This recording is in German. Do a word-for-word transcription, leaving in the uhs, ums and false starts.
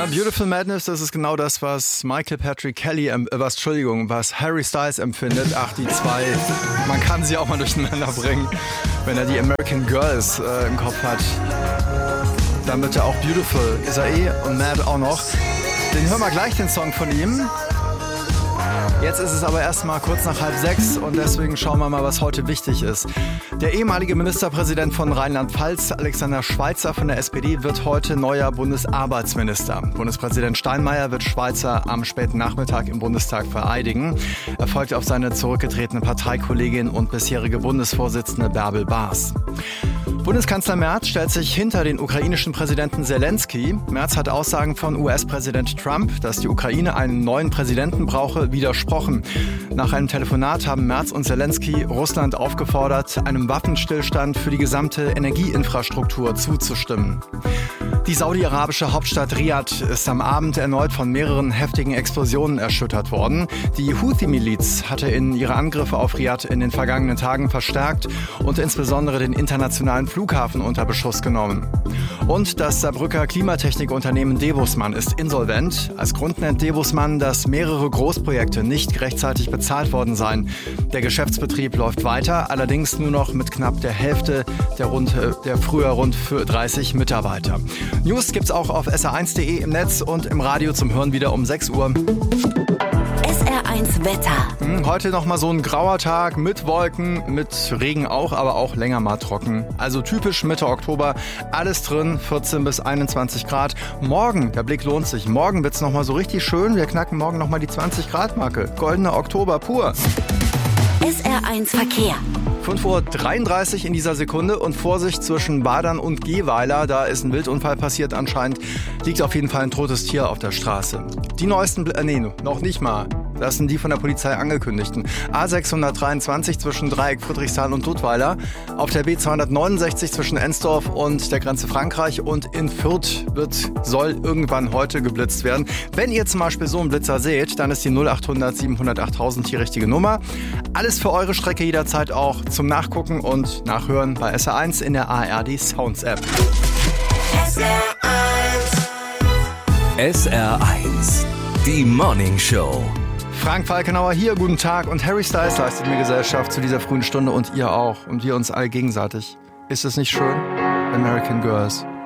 Beautiful Madness, das ist genau das, was Michael Patrick Kelly, äh, was, Entschuldigung, was Harry Styles empfindet. Ach, die zwei, man kann sie auch mal durcheinander bringen, wenn er die American Girls äh, im Kopf hat. Dann bitte auch Beautiful, ist er eh und Mad auch noch. Den hören wir gleich, den Song von ihm. Jetzt ist es aber erstmal kurz nach halb sechs und deswegen schauen wir mal, was heute wichtig ist. Der ehemalige Ministerpräsident von Rheinland-Pfalz, Alexander Schweitzer von der S P D, wird heute neuer Bundesarbeitsminister. Bundespräsident Steinmeier wird Schweitzer am späten Nachmittag im Bundestag vereidigen. Er folgt auf seine zurückgetretene Parteikollegin und bisherige Bundesvorsitzende Bärbel Baas. Bundeskanzler Merz stellt sich hinter den ukrainischen Präsidenten Zelensky. Merz hat Aussagen von U S-Präsident Trump, dass die Ukraine einen neuen Präsidenten brauche, widersprochen. Nach einem Telefonat haben Merz und Zelensky Russland aufgefordert, einem Waffenstillstand für die gesamte Energieinfrastruktur zuzustimmen. Die saudi-arabische Hauptstadt Riad ist am Abend erneut von mehreren heftigen Explosionen erschüttert worden. Die Houthi-Miliz hatte in ihre Angriffe auf Riad in den vergangenen Tagen verstärkt und insbesondere den internationalen Flughafen unter Beschuss genommen. Und das Saarbrücker Klimatechnikunternehmen Debusmann ist insolvent. Als Grund nennt Debusmann, dass mehrere Großprojekte nicht rechtzeitig bezahlt worden seien. Der Geschäftsbetrieb läuft weiter, allerdings nur noch mit knapp der Hälfte der, rund, der früher rund dreißig Mitarbeiter. News gibt's auch auf S R eins punkt de im Netz und im Radio zum Hören wieder um sechs Uhr. S R eins Wetter. Heute noch mal so ein grauer Tag mit Wolken, mit Regen auch, aber auch länger mal trocken. Also typisch Mitte Oktober, alles drin, vierzehn bis einundzwanzig Grad. Morgen, der Blick lohnt sich, morgen wird's noch mal so richtig schön. Wir knacken morgen noch mal die zwanzig Grad Marke. Goldener Oktober pur. S R eins Verkehr. fünf Uhr dreiunddreißig in dieser Sekunde und Vorsicht zwischen Badern und Gehweiler. Da ist ein Wildunfall passiert anscheinend. Liegt auf jeden Fall ein totes Tier auf der Straße. Die neuesten, Bl- äh, nee, noch nicht mal. Das sind die von der Polizei angekündigten. A sechshundertdreiundzwanzig zwischen Dreieck Friedrichsthal und Dudweiler. Auf der B zweihundertneunundsechzig zwischen Ensdorf und der Grenze Frankreich. Und in Fürth wird, soll irgendwann heute geblitzt werden. Wenn ihr zum Beispiel so einen Blitzer seht, dann ist die null achthundert siebenhundert achttausend die richtige Nummer. Alles für eure Strecke jederzeit auch zum Nachgucken und Nachhören bei S R eins in der A R D Sounds App. S R eins. S R eins, die Morning Show. Frank Falkenauer hier, guten Tag. Und Harry Styles leistet mir Gesellschaft zu dieser frühen Stunde und ihr auch. Und wir uns alle gegenseitig. Ist es nicht schön? American Girls.